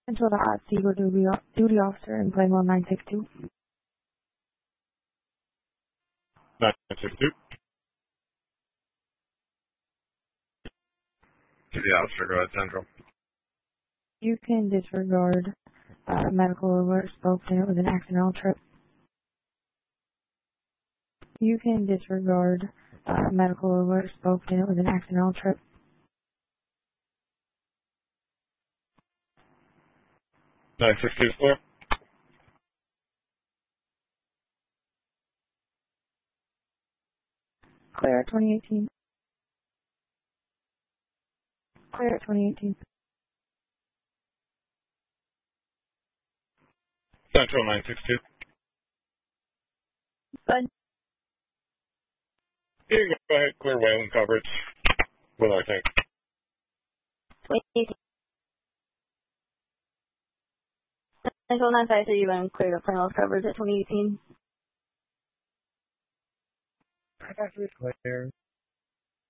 Central to Odd Siegel duty officer in plane 1962. 962. Duty officer, go ahead, Central. You can disregard medical alert spoke and it was an accidental trip. You can disregard medical alert spoke and it was an accidental trip. 962 is clear. Clear at 2018. Clear at 2018. Central 962. Good. You can go ahead, clear Wayland coverage. What do I think? 2018. Central 952, you went clear to Fernald's coverage at 2018. I got to be clear.